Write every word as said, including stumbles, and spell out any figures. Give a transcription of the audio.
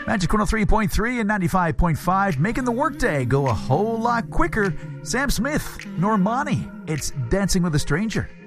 Magic one oh three point three and ninety-five point five, making the workday go a whole lot quicker. Sam Smith, Normani, it's Dancing with a Stranger.